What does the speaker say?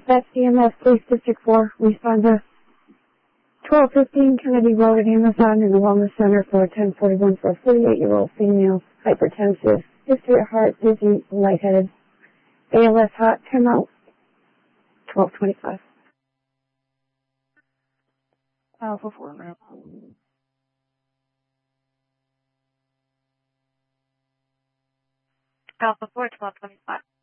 That's EMS Police District 4. Respond to 1215 Kennedy Road at Amazon in the Wellness Center for 1041 for a 48-year-old female, hypertensive, history of heart, dizzy, lightheaded, ALS hot, 10 out, 1225. Alpha 4 now. Alpha 4, 1225.